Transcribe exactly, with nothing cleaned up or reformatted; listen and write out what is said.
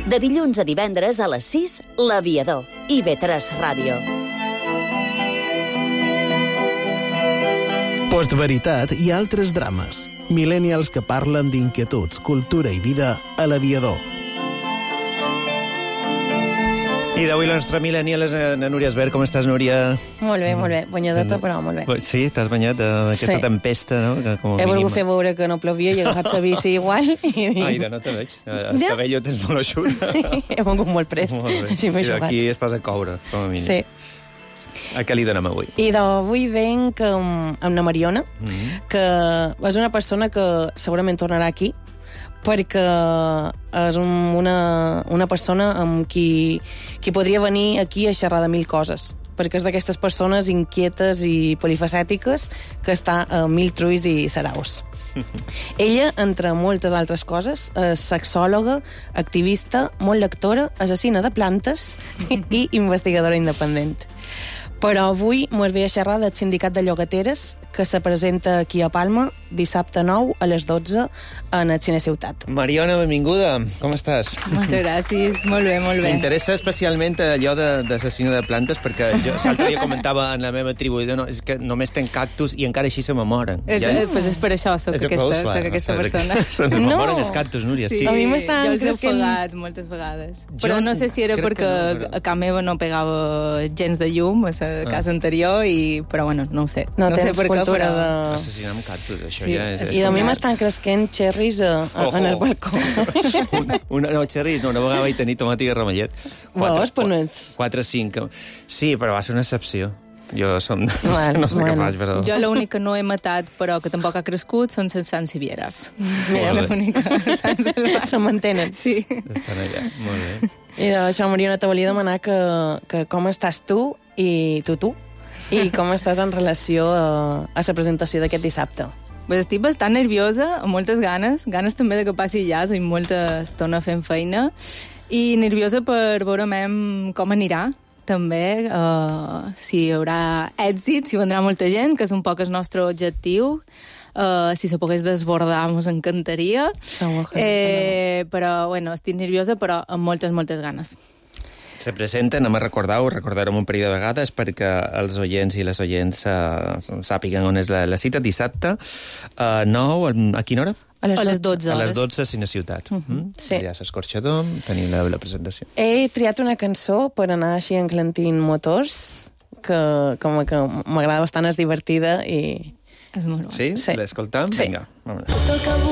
De dilluns a divendres a les sis, L'Aviador. I ve tres Ràdio. Postveritat i altres drames. Millennials que parlen d'inquietuds, cultura i vida a L'Aviador. I d'avui la nostra millennial és na Núria Esbert. Com estàs, Núria? Molt bé, molt bé. Banyadeta, però molt bé. Sí, t'has banyat d'aquesta Sí. tempesta, no? Que com a He volgut mínim- fer veure que no plovia i he agafat la bici igual. I dic... Ai, no te veig. El Ja. cabello tens molt eixut. He vengut molt prest. Molt bé. Així m'he I jugat. aquí estàs a coure, com a mínim. Sí. A què li donem avui? I d'avui venc amb, amb la Mariona, Mm-hmm. que és una persona que segurament tornarà aquí, perquè és un, una, una persona amb qui, qui podria venir aquí a xerrar de mil coses, perquè és d'aquestes persones inquietes i polifacètiques que està a mil truis i saraus. Ella, entre moltes altres coses, és sexòloga, activista, molt lectora, assassina de plantes i investigadora independent. Però avui mos ve a xerrar del Sindicat de Llogateres, que se presenta aquí a Palma dissabte nou a les dotze en el Cine Ciutat. Mariona, benvinguda. Com estàs? Moltes gràcies, molt bé, molt bé. M'interessa especialment allò d'assassino de, de plantes, perquè jo l'altre dia comentava en la meva tribu, no, és que només tenc cactus i encara així se m'amoren. Eh, Ja? eh, pues és per això, soc És que aquesta, veus, soc clar, aquesta no sé, persona. Se m'amoren No. els cactus, Núria, sí. Sí, A mi m'estan jo els he creixent- ofegat moltes vegades. Jo Però no sé si era crec que perquè no, però- a casa meva no pegava gens de llum a la casa anterior, i... però bueno, no ho sé. No, No, sé tens per què, cultura però... de... Assassinar amb cactus, això Sí, ja és... és I de mi Estimats. m'estan cresquent xerris a, a, Oh, en el oh. balcó. Una, una, no, xerri, no, una vegada vaig tenir tomàtic i ramellet. Veus, però no ets... Quatre, cinc... Sí, però va ser una excepció. Jo som... Bueno, no sé què bueno. faig, però... Jo l'únic que no he matat, però que tampoc ha crescut, són les sansivieres. És bé. l'única sant salvat. Se mantenen. Sí. Estan allà, molt bé. I d'això, Mariona, te volia demanar que, que com estàs tu i tu, tu, i com estàs en relació a, a la presentació d'aquest dissabte. Pues estic bastant nerviosa, amb moltes ganes, ganes també de que passi ja, tinc molta estona fent feina, i nerviosa per veure com anirà, també, uh, si hi haurà èxit, si vendrà molta gent, que és un poc el nostre objectiu. Uh, si se pogués desbordar, mos encantaria. Segur que Eh, però, bueno, estic nerviosa, però amb moltes, moltes ganes. Se presenten, anem a recordar-ho, recordarem un parell de vegades perquè els oients i les oients uh, sàpiguen on és la, la cita, dissabte, uh, nou, a quina hora? A les, A les dotze. dotze A les hores. dotze a Cine Ciutat. Uh -huh. Sí. Allà a l'Escorxador tenim la, la presentació. He triat una cançó per anar així enclentint motors, que, com que m'agrada bastant, és divertida i... És molt bo. Sí? Sí. L'escoltam? Sí. Vinga, vámonos.